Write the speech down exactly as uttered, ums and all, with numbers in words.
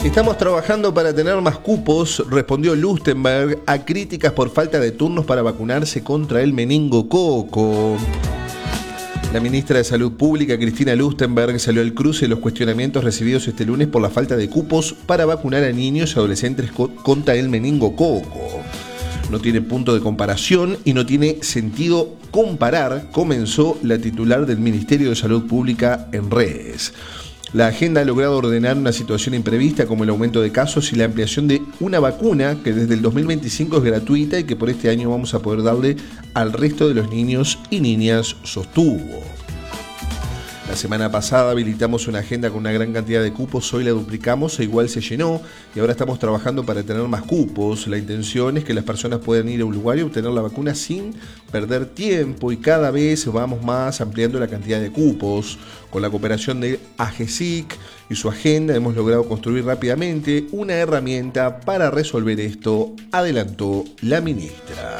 Estamos trabajando para tener más cupos, respondió Lustenberg a críticas por falta de turnos para vacunarse contra el meningococo. La ministra de Salud Pública, Cristina Lustenberg, salió al cruce de los cuestionamientos recibidos este lunes por la falta de cupos para vacunar a niños y adolescentes co- contra el meningococo. No tiene punto de comparación y no tiene sentido comparar, comenzó la titular del Ministerio de Salud Pública en redes. La agenda ha logrado ordenar una situación imprevista como el aumento de casos y la ampliación de una vacuna que desde el dos mil veinticinco es gratuita y que por este año vamos a poder darle al resto de los niños y niñas, sostuvo. La semana pasada habilitamos una agenda con una gran cantidad de cupos, hoy la duplicamos e igual se llenó y ahora estamos trabajando para tener más cupos. La intención es que las personas puedan ir a un lugar y obtener la vacuna sin perder tiempo y cada vez vamos más ampliando la cantidad de cupos. Con la cooperación de AGESIC y su agenda hemos logrado construir rápidamente una herramienta para resolver esto, adelantó la ministra.